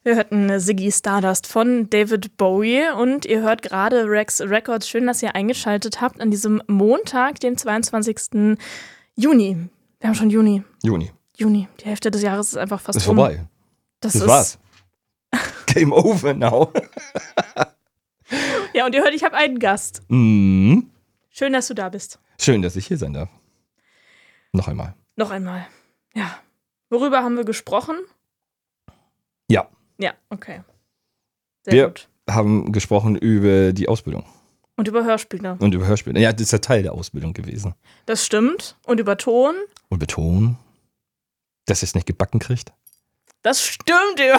Wir hörten Ziggy Stardust von David Bowie und ihr hört gerade Rex Records. Schön, dass ihr eingeschaltet habt an diesem Montag, den 22. Juni. Wir haben schon Juni. Juni. Die Hälfte des Jahres ist einfach fast ist vorbei. Das war's. Game over now. Ja, und ihr hört, ich habe einen Gast. Mhm. Schön, dass du da bist. Schön, dass ich hier sein darf. Noch einmal. Ja. Worüber haben wir gesprochen? Ja. Ja, okay. Sehr gut. Wir haben gesprochen über die Ausbildung. Und über Hörspiele. Ja, das ist ja Teil der Ausbildung gewesen. Das stimmt. Und über Ton. Und über Ton. Dass ihr es nicht gebacken kriegt. Das stimmt, ja.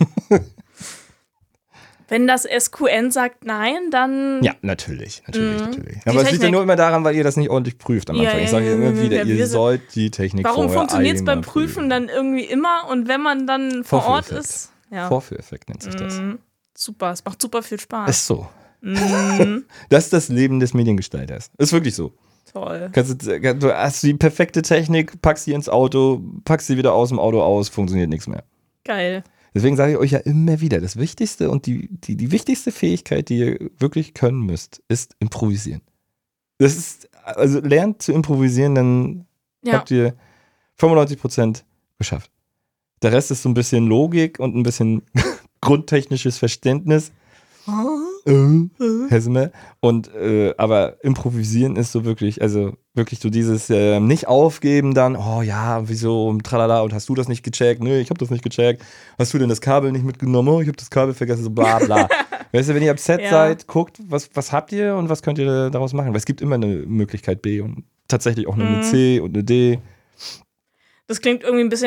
Wenn das SQN sagt nein, dann... Ja, natürlich. Aber es liegt ja nur immer daran, weil ihr das nicht ordentlich prüft am Anfang. Ich sage ja immer wieder, ihr sollt die Technik Warum vorher funktioniert es beim einmal Prüfen dann irgendwie immer und wenn man dann vor Ort ist? Ja. Vorführeffekt nennt sich das. Super, es macht super viel Spaß. Ist so. Das ist das Leben des Mediengestalters. Ist wirklich so. Toll. Du hast die perfekte Technik, packst sie ins Auto, packst sie wieder aus dem Auto aus, funktioniert nichts mehr. Geil. Deswegen sage ich euch ja immer wieder, das Wichtigste und die wichtigste Fähigkeit, die ihr wirklich können müsst, ist improvisieren. Also lernt zu improvisieren, dann habt ihr 95% geschafft. Der Rest ist so ein bisschen Logik und ein bisschen grundtechnisches Verständnis. Und aber improvisieren ist so wirklich so dieses nicht aufgeben dann, oh ja, wieso, tralala, und hast du das nicht gecheckt? Nö, ich hab das nicht gecheckt. Hast du denn das Kabel nicht mitgenommen? Oh, ich hab das Kabel vergessen, so bla bla. Weißt du, wenn ihr am Set seid, guckt, was habt ihr und was könnt ihr daraus machen? Weil es gibt immer eine Möglichkeit B und tatsächlich auch eine C und eine D. Das klingt irgendwie ein bisschen